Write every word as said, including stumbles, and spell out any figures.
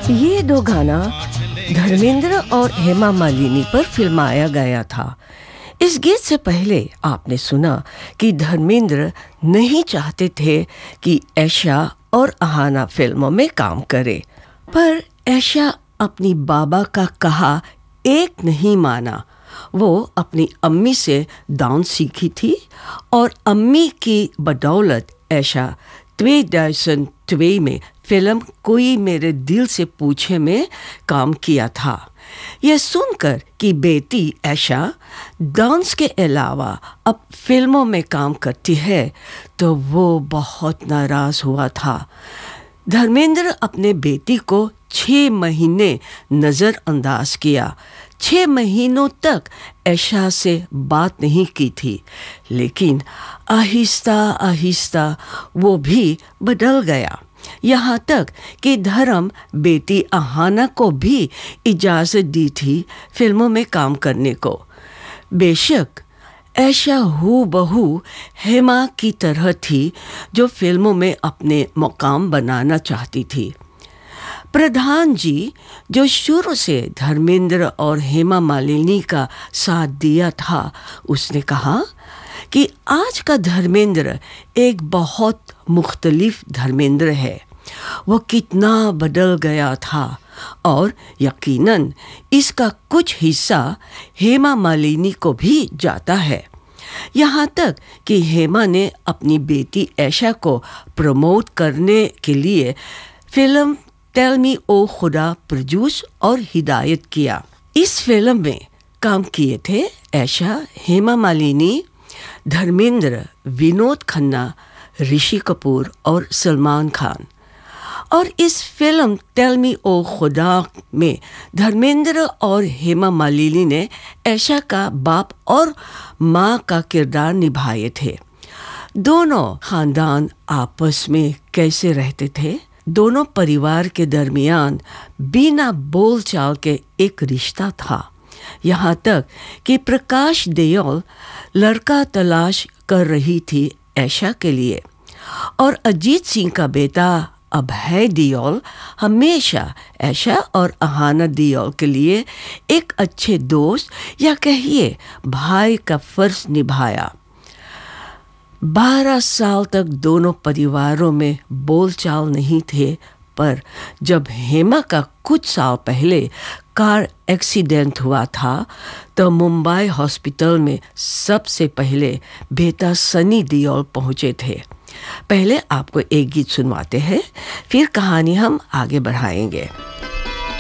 ये दो गाना धर्मेंद्र और हेमा मालिनी पर फिल्माया गया था। इस गीत से पहले आपने सुना कि धर्मेंद्र नहीं चाहते थे कि ऐशा और अहाना फिल्मों में काम करे, पर ऐशा अपनी बाबा का कहा एक नहीं माना। वो अपनी अम्मी से डांस सीखी थी और अम्मी की बदौलत ऐशा ट्वेंटी ट्वेंटी में फिल्म कोई मेरे दिल से पूछे में काम किया था। यह सुनकर कि बेटी ऐशा डांस के अलावा अब फिल्मों में काम करती है तो वो बहुत नाराज़ हुआ था। धर्मेंद्र अपने बेटी को छः महीने नज़रअंदाज किया। छः महीनों तक ऐशा से बात नहीं की थी, लेकिन आहिस्ता आहिस्ता वो भी बदल गया। यहाँ तक कि धर्म बेटी अहाना को भी इजाज़त दी थी फिल्मों में काम करने को। बेशक ऐशा हूबहू हेमा की तरह थी जो फिल्मों में अपने मुकाम बनाना चाहती थी। प्रधान जी, जो शुरू से धर्मेंद्र और हेमा मालिनी का साथ दिया था, उसने कहा कि आज का धर्मेंद्र एक बहुत मुख्तलिफ धर्मेंद्र है। वो कितना बदल गया था और यकीनन इसका कुछ हिस्सा हेमा मालिनी को भी जाता है। यहाँ तक कि हेमा ने अपनी बेटी ऐशा को प्रमोट करने के लिए फिल्म टेल मी ओ खुदा प्रोड्यूस और हिदायत किया। इस फिल्म में काम किए थे ऐशा, हेमा मालिनी, धर्मेंद्र, विनोद खन्ना, ऋषि कपूर और सलमान खान। और इस फिल्म टेल मी ओ खुदा में धर्मेंद्र और हेमा मालिनी ने ऐशा का बाप और माँ का किरदार निभाए थे। दोनों खानदान आपस में कैसे रहते थे, दोनों परिवार के दरमियान बिना बोलचाल के एक रिश्ता था। यहाँ तक कि प्रकाश देओल लड़का तलाश कर रही थी ऐशा के लिए, और अजीत सिंह का बेटा अभय देओल हमेशा ऐशा और अहाना देओल के लिए एक अच्छे दोस्त या कहिए भाई का फर्ज निभाया। बारह साल तक दोनों परिवारों में बोलचाल नहीं थे, पर जब हेमा का कुछ साल पहले कार एक्सीडेंट हुआ था तो मुंबई हॉस्पिटल में सबसे पहले बेटा सनी देओल पहुंचे थे। पहले आपको एक गीत सुनवाते हैं, फिर कहानी हम आगे बढ़ाएंगे।